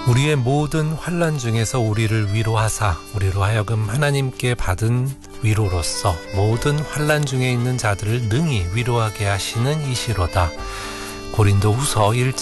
우리의 모든 환난 중에서 우리를 위로하사 우리로 하여금 하나님께 받은 위로로서 모든 환난 중에 있는 자들을 능히 위로하게 하시는 이시로다. 고린도후서 1장